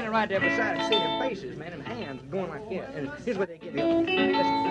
standing right there beside it, seeing their faces, man, and hands going like that. And here's what they get.